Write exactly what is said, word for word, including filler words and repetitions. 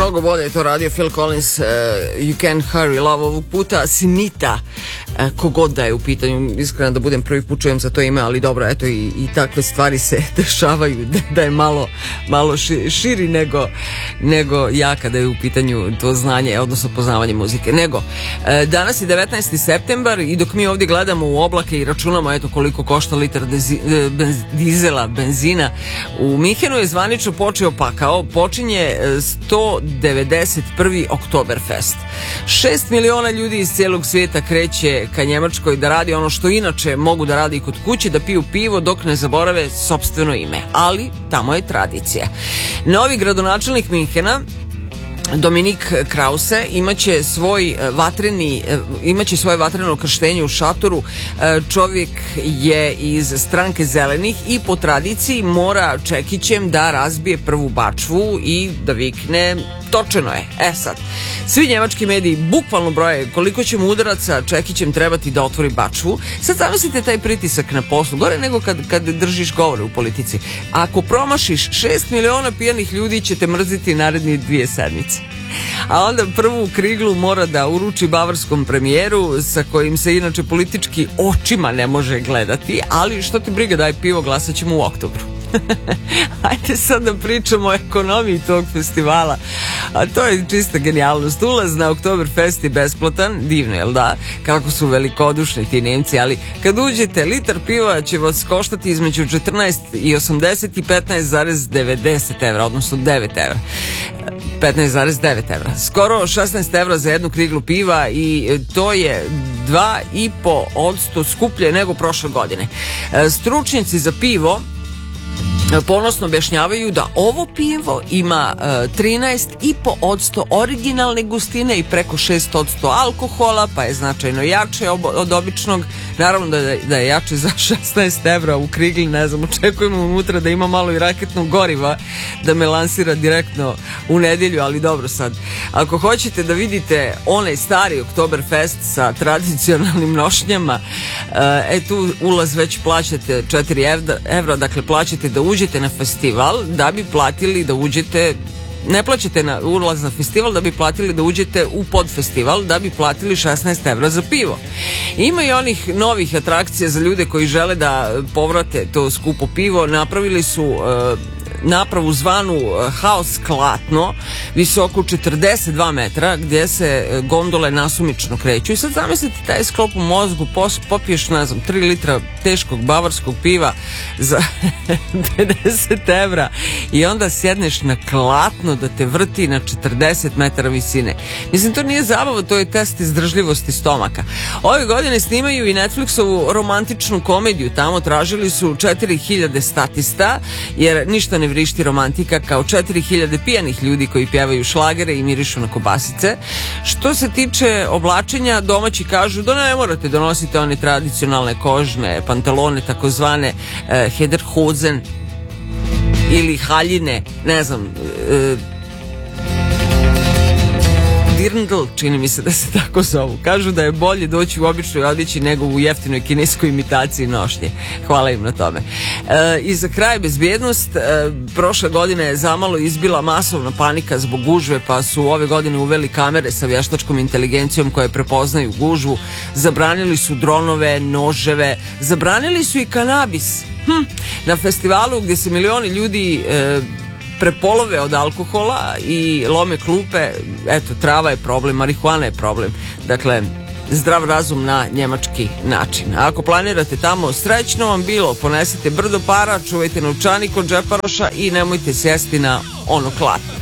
mnogo bolje je to radio Phil Collins, uh, You Can't Hurry Love, ovog puta Sinita, uh, kogod da je u pitanju, iskreno da budem prvi put čujem za to ime, ali dobro, eto i, i takve stvari se dešavaju, da, da je malo, malo ši, širi nego, nego ja kada je u pitanju to znanje, odnosno poznavanje muzike. Nego, uh, danas je devetnaesti septembar i dok mi ovdje gledamo u oblake i računamo eto koliko košta litar dezi, benz, dizela, benzina, u Minhenu je zvanično počeo pakao, počinje sto devedeset prvi Oktoberfest. Šest miliona ljudi iz cijelog svijeta kreće ka Njemačkoj da radi ono što inače mogu da radi kod kuće, da piju pivo dok ne zaborave sopstveno ime. Ali tamo je tradicija. Novi gradonačelnik Minhena, Dominik Krause, imaće svoj vatreni, imaće svoje vatreno krštenje u šatoru. Čovjek je iz stranke zelenih i po tradiciji mora čekićem da razbije prvu bačvu i da vikne točeno je. E sad, svi njemački mediji bukvalno broje koliko će mu udaraca čekićem trebati da otvori bačvu. Sad zamislite taj pritisak na poslu, gore nego kad, kad držiš govore u politici. Ako promašiš, šest miliona pijanih ljudi će te mrziti naredni dvije sedmice. A onda prvu kriglu mora da uruči bavarskom premijeru, sa kojim se inače politički očima ne može gledati, ali što ti briga, daj pivo, glasat ćemo u oktobru. Ajde sad da pričamo o ekonomiji tog festivala, a to je čista genijalnost. Ulaz na Oktoberfest je besplatan, divno, jel da? Kako su velikodušni ti Nemci, ali kad uđete, litar piva će vas koštati između četrnaest i osamdeset i petnaest zarez devedeset evra, odnosno devet evra. petnaest zarez devet evra. Skoro šesnaest evra za jednu kriglu piva i to je dva i po odsto skuplje nego prošle godine. Stručnjaci za pivo ponosno objašnjavaju da ovo pivo ima uh, trinaest i po odsto originalne gustine i preko šest odsto alkohola, pa je značajno jače ob od običnog. Naravno da je, da je jače za šesnaest evra u krigli, ne znam, očekujemo unutra da ima malo i raketnog goriva da me lansira direktno u nedjelju, ali dobro sad. Ako hoćete da vidite onaj stari Oktoberfest sa tradicionalnim nošnjama, uh, e tu ulaz već plaćate četiri evra, dakle plaćate da uđete na festival da bi platili da uđete, ne plaćate na ulaz na festival da bi platili da uđete u podfestival da bi platili šesnaest evra za pivo. Ima i onih novih atrakcija za ljude koji žele da povrate to skupo pivo. Napravili su uh, napravu zvanu Haos Klatno, visoku četrdeset dva metra, gdje se gondole nasumično kreću. I sad zamislite taj sklop u mozgu, popiješ, ne znam, tri litra teškog bavarskog piva za pedeset evra i onda sjedneš na klatno da te vrti na četrdeset metara visine. Mislim, to nije zabava, to je test izdržljivosti stomaka. Ove godine snimaju i Netflixovu romantičnu komediju. Tamo tražili su četiri hiljade statista, jer ništa ne vrišti romantika kao četiri hiljade pijanih ljudi koji pjevaju šlagere i mirišu na kobasice. Što se tiče oblačenja, domaći kažu da ne morate da nosite one tradicionalne kožne pantalone, takozvane eh, Hederhosen ili haljine, ne znam, eh, dirndl, čini mi se da se tako zovu. Kažu da je bolje doći u običnoj odjeći nego u jeftinoj kineskoj imitaciji nošnje. Hvala im na tome. E, I za kraj bezbjednost. E, prošle godine je zamalo izbila masovna panika zbog gužve, pa su ove godine uveli kamere sa vještačkom inteligencijom koje prepoznaju gužvu. Zabranili su dronove, noževe, zabranili su i kanabis. Hm. Na festivalu gdje se milioni ljudi e, prepolove od alkohola i lome klupe, eto, trava je problem, marihuana je problem. Dakle, zdrav razum na njemački način. A ako planirate tamo, srećno vam bilo, ponesite brdo para, čuvajte novčanik od džeparoša i nemojte sjesti na ono klatno.